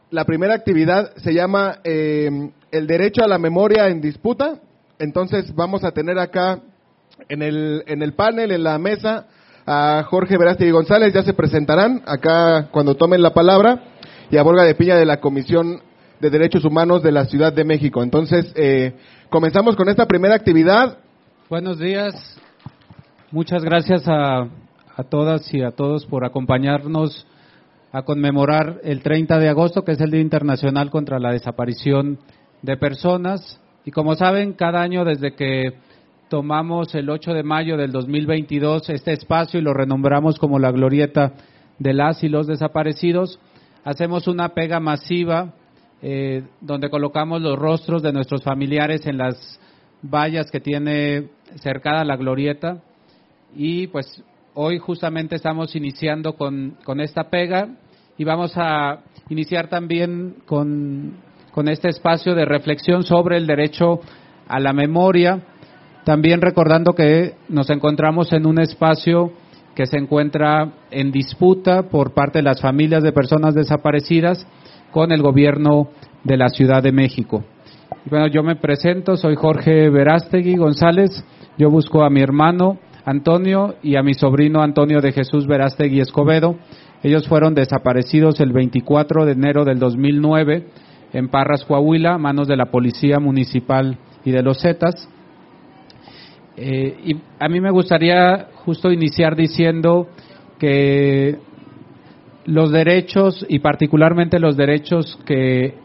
La primera actividad se llama el derecho a la memoria en disputa. Entonces vamos a tener acá en el panel, en la mesa, a Jorge Verástegui González. Ya se presentarán acá cuando tomen la palabra, y a Borja de Piña de la Comisión de Derechos Humanos de la Ciudad de México. Entonces comenzamos con esta primera actividad. Buenos días. Muchas gracias a todas y a todos por acompañarnos a conmemorar el 30 de agosto, que es el Día Internacional contra la Desaparición de Personas. Y como saben, cada año desde que tomamos el 8 de mayo del 2022 este espacio y lo renombramos como la Glorieta de las y los desaparecidos, hacemos una pega masiva donde colocamos los rostros de nuestros familiares en las vallas que tiene cercada la glorieta. Y pues hoy justamente estamos iniciando con esta pega, y vamos a iniciar también con este espacio de reflexión sobre el derecho a la memoria, también recordando que nos encontramos en un espacio que se encuentra en disputa por parte de las familias de personas desaparecidas con el gobierno de la Ciudad de México. Y bueno, yo me presento, soy Jorge Verástegui González. Yo busco a mi hermano Antonio y a mi sobrino Antonio de Jesús Verástegui Escobedo. Ellos fueron desaparecidos el 24 de enero del 2009 en Parras, Coahuila, a manos de la Policía Municipal y de los Zetas. Y a mí me gustaría justo iniciar diciendo que los derechos, y particularmente los derechos que